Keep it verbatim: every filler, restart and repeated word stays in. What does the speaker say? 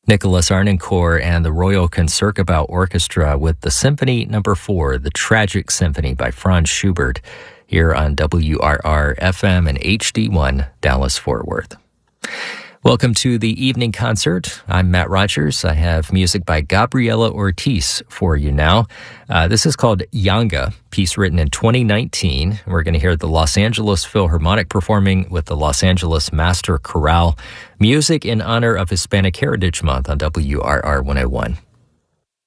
Nicholas Arnoncourt and the Royal Concertgebouw Orchestra with the Symphony Number Four, the Tragic Symphony by Franz Schubert, here on W R R F M and H D one Dallas-Fort Worth. Welcome to the evening concert. I'm Matt Rogers. I have music by Gabriela Ortiz for you now. Uh, this is called Yanga, piece written in twenty nineteen. We're going to hear the Los Angeles Philharmonic performing with the Los Angeles Master Chorale. Music in honor of Hispanic Heritage Month on W R R one oh one.